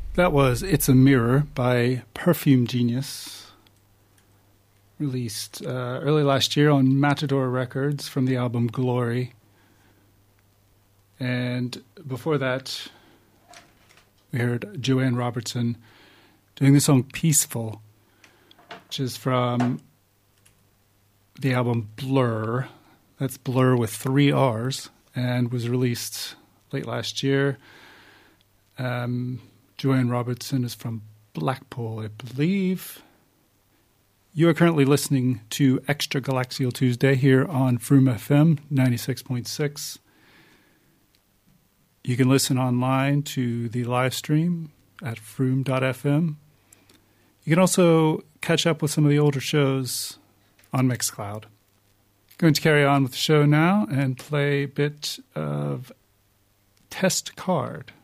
That was It's a Mirror by Perfume Genius, released early last year on Matador Records from the album Glory. And before that, we heard Joanne Robertson doing the song Peaceful, which is from the album Blur. That's Blur with 3 R's, and was released late last year. Joanne Robertson is from Blackpool, I believe. You are currently listening to Extra Galaxial Tuesday here on Froome FM 96.6. You can listen online to the live stream at froome.fm. You can also catch up with some of the older shows on Mixcloud. Going to carry on with the show now and play a bit of Test Card.